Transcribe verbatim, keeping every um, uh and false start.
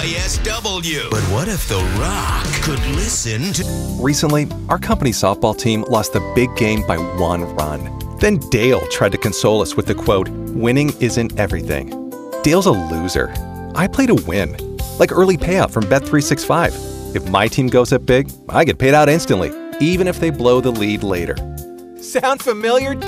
S W. But what if The Rock could listen to... Recently, our company softball team lost the big game by one run. Then Dale tried to console us with the quote, "Winning isn't everything." Dale's a loser. I play to win. Like early payout from Bet three sixty-five. If my team goes up big, I get paid out instantly, even if they blow the lead later. Sound familiar?